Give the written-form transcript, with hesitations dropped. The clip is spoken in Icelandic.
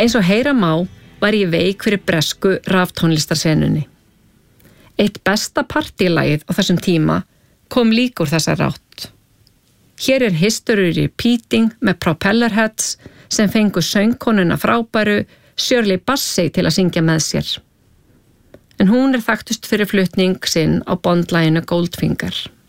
Eins og heyra má var ég veik fyrir bresku raftónlistarsenunni. Eitt besta partylagið á þessum tíma kom líka úr þessa rátt. Hér er History Repeating með Propellerheads sem fengu söngkonuna frábæru Shirley Bassey til að syngja með sér. En hún er þekktust fyrir flutning sinn á Bond-laginu Goldfinger.